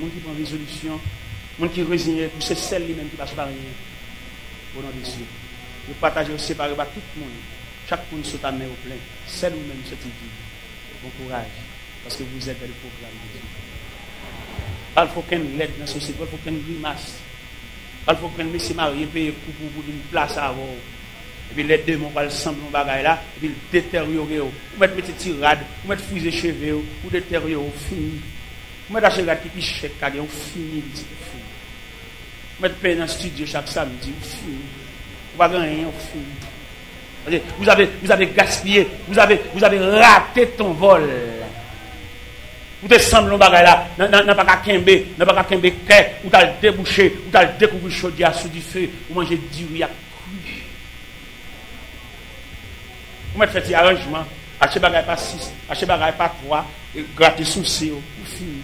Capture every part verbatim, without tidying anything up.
monde qui prend résolution, monde qui résigne, pour c'est celle lui-même qui passe par rien. Au nom de Dieu. Vous partagez, vous séparez par tout le monde. Chaque monde se met au plein. Celle vous-même se dit. Bon courage. Parce que vous êtes dans le programme de Dieu. Il faut qu'un l'aide dans la société, il faut qu'un grimace. Il faut qu'un monsieur marié paye pour pour une place à avoir. Et puis les deux mon va ensemble mon bagage là, et puis détériorer. Vous mettez petite tirade, vous mettez fusée cheveux, vous détériorer fini. Vous mettez acheter qui piche chèque carré, on fini, fini. Vous mettez payer dans le studio chaque samedi, vous fini. Vous pas rien, on fini. Vous avez vous avez gaspillé, vous avez vous avez raté ton vol. Vous descendez le bagage là, n'a pas qu'à kembe, n'a pas qu'à kembe kè, ou t'as débouché, ou t'as découvert chaudière sous du feu, ou manger du riz à cru. Vous mettez fait un arrangement, achetez bagage pas six, achetez bagage pas trois, grattez souci, vous fini.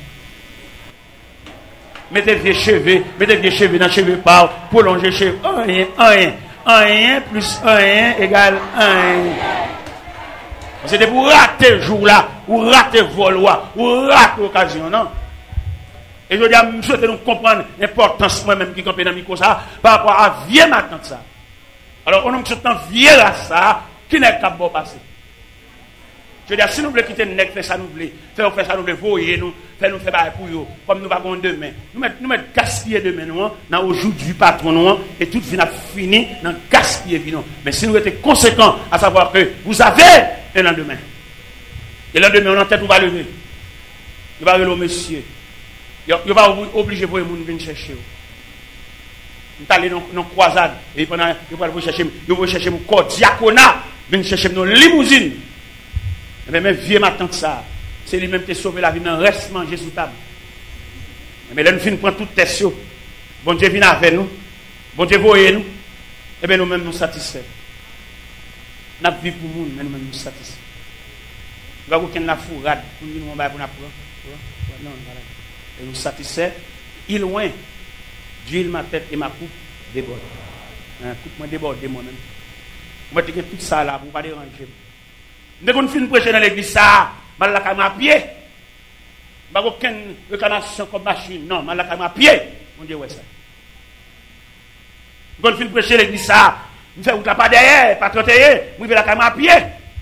Mettez vieux cheveux, mettez vieux cheveux dans cheveux par, prolonger cheveux, un, un, un plus un égale un. C'était pour rater le jour là, ou rater le vol, ou rater l'occasion, non? Et je dis à M. souhaite nous comprendre l'importance moi-même qui campé dans le micro ça, par rapport à vieux matin ça. Alors, on a un vieux là ça, qui n'est pas bon passé. Je dis, si nous voulons quitter le nec, faire ça nous voulons, faire ça nous voulons, voyer nous, faire nous faire bail pour eux, comme nous avons demain. Nous mettons, nous mettons gaspiller demain, nous, dans aujourd'hui patron, nous, et tout vient fini dans gaspiller, nous. Mais si nous étions conséquents, à savoir que vous avez un lendemain. Et le lendemain, on en tête, on va lever. Il va lever au monsieur. Il va obliger pour les gens de venir chercher. Nous allons aller dans une croisade, et pendant, il va chercher, il va chercher mon corps diaconat, venir chercher nos limousines. Mais même vieux ma tante ça, c'est lui-même qui a sauvé la vie dans le reste manger sous table. Mais là, nous finissons prendre toute tête. Bon Dieu vient avec nous. Bon Dieu voyez nous. Et bien nous-mêmes nous satisfaits. Nous avons vu pour nous, mais nous-mêmes nous satisfaits. Nous avons aucune la fourrade pour nous dire nous pour nous apprendre. Non, voilà. Et nous satisfaits. Il loin, d'huile ma tête et ma coupe déborde. La coupe moi déborde moi-même. Moi, je tout ça là pour ne pas déranger. Dès qu'on finit de prêcher dans l'église, ça, je vais la à pied. Je n'ai aucune réclamation comme machine. Non, je vais la à pied. On dit, ouais, ça. Dès qu'on finit de prêcher dans l'église, ça, je fais pas derrière, pas trotter, je vais la à pied.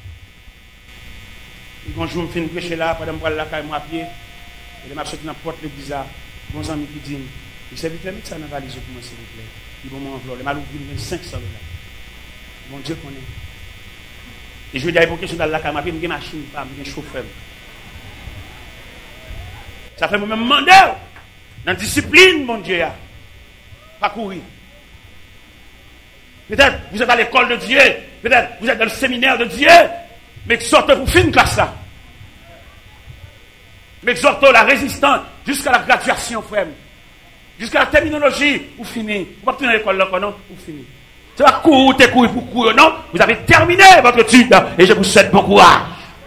Et quand je finis de prêcher là, pendant que je vais la à pied, et je vais sortir dans la porte de l'église, mon ami qui dit, il s'est vite mis ça dans la valise pour moi, s'il vous plaît. Ils vont m'envoyer. Je vais ouvrir cinq cents dollars. Mon Dieu connaît. Et je veux dire, pour question d'aller à la caméra, je une machine, je un chauffeur. Ça fait moi-même demander, dans la discipline, mon Dieu, pas courir. Peut-être vous êtes à l'école de Dieu, peut-être vous êtes dans le séminaire de Dieu, mais exhortez pour finir classe là. Mais exhortez la résistance jusqu'à la graduation, frère. Jusqu'à la terminologie, vous finissez. Vous ne pouvez pas à l'école là, non? Vous finissez. C'est pas courir, t'es courir pour courir, non? Vous avez terminé votre étude et je vous souhaite bon courage.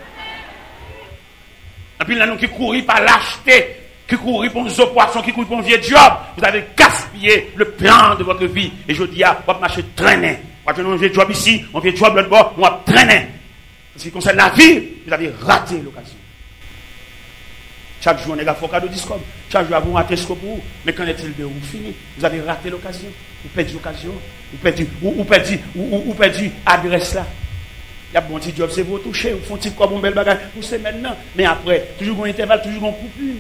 Et puis là, nous qui courons par lâcheté, qui courons pour nos poissons, qui courons pour un vieux job, vous avez gaspillé le plan de votre vie. Et je dis, ah, vous marchez traîner. Quand vous avez un vieux job ici, un vieux job là-bas, on va traîner. En ce qui concerne la vie, vous avez raté l'occasion. Chaque jour, on est là, il faut cadeau discours. Chaque jour, vous ratez ce que vous. Mais qu'en est-il de vous fini? Vous avez raté l'occasion. Vous perdez l'occasion. Vous perdez, vous perdez, vous perdez l'adresse là. Il y a bon petit job, c'est vous toucher. Vous font petit comme un bel bagage. Vous savez maintenant. Mais après, toujours un intervalle, toujours un coupure.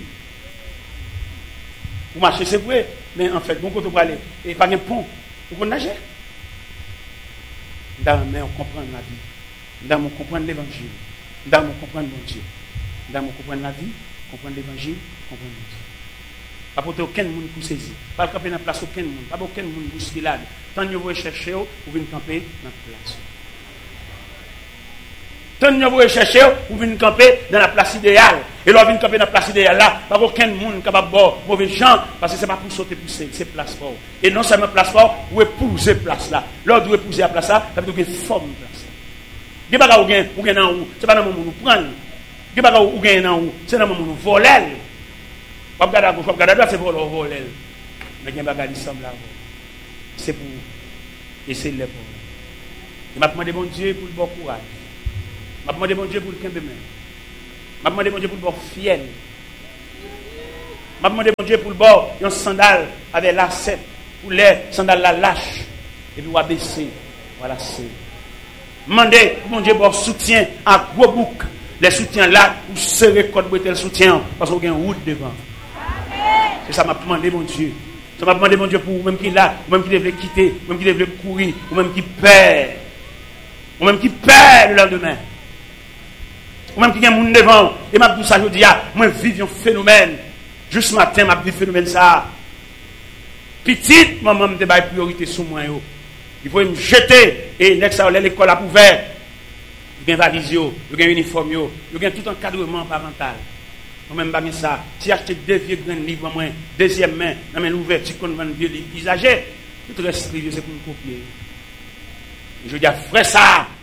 Vous marchez, c'est vrai. Mais en fait, bon côté pour aller. Et pas un pont. Vous pouvez nager. Dans la main, on comprend la vie. Dans mon comprendre l'évangile. Dans mon comprendre mon Dieu. Dans mon comprendre la vie. Comprendre l'évangile, comprendre Dieu. Pas pour aucun monde pour saisir. Pas camper dans la place aucun monde. Pas aucun monde pour se là. Tant que vous recherchez, vous venez camper dans la place. Tant que vous recherchez, vous venez camper dans la place idéale. Et là, vous venez camper dans la place idéale là. Pas aucun monde capable de boire mauvais gens. Parce que ce n'est pas pour sauter pour c'est place fort. Et non seulement place fort, vous épousez place là. L'autre vous épousez la place là, ça veut dire que forme place là. Vous n'avez pas de gain dans où. Ce n'est pas dans le monde où prendre. Vous n'avez pas de gain dans où. C'est dans le monde où voler. Vous regardez à gauche, vous regardez à droite, c'est pour le voler. Mais il y a un bagage qui semble là. C'est pour essayer de le voir. Je m'a demandé mon Dieu pour le bon courage. Je m'a demandé mon Dieu pour le quinze mai. Je m'a demandé mon Dieu pour le bon fiel. Je m'a demandé mon Dieu pour le bord, un sandal avec lacet, pour les sandales la lâche, et puis on va baisser, voilà c'est. Demandez mon Dieu pour soutien à gros bouc, les soutiens là, pour serrer code pour le soutien, parce qu'on a une route devant. C'est ça m'a demandé mon Dieu. Ça m'a demandé mon Dieu pour même qui là, ou même qui devait quitter, ou même qui devait courir, ou même qui perd, ou même qui perd le lendemain. Ou même qui a un monde devant, et m'a dit ça, je dis, ah, moi, vive un phénomène. Juste matin, m'a dit phénomène ça. Petite, maman, me débat priorité sur moi. Il faut me jeter, et next à l'école a ouvert. Il y a un valise, il y a un uniforme, il y a tout encadrement parental. Moi-même, pas ça. Si acheter deux vieux grands livres, moi, deuxième main, dans l'ouverture qu'on vend vieux livres usagés, tout reste c'est pour me copier. Et je dis, frère, ça.